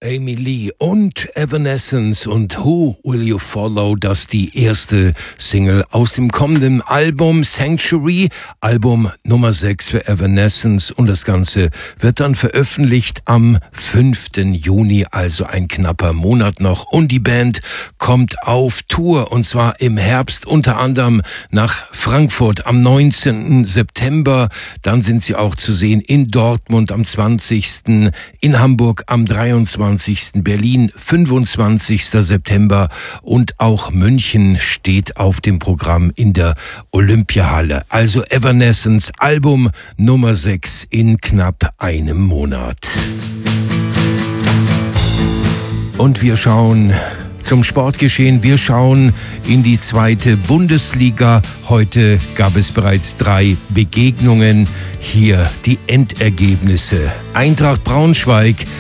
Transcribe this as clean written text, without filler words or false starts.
Amy Lee und Evanescence und Who Will You Follow, das die erste Single aus dem kommenden Album Sanctuary, Album Nummer 6 für Evanescence, und das Ganze wird dann veröffentlicht am 5. Juni, also ein knapper Monat noch, und die Band kommt auf Tour, und zwar im Herbst unter anderem nach Frankfurt am 19. September, dann sind sie auch zu sehen in Dortmund am 20., in Hamburg am 23., Berlin 25. September und auch München steht auf dem Programm in der Olympiahalle. Also Evanescence, Album Nummer 6 in knapp einem Monat. Und wir schauen zum Sportgeschehen. Wir schauen in die 2. Bundesliga. Heute gab es bereits 3 Begegnungen. Hier die Endergebnisse. Eintracht Braunschweig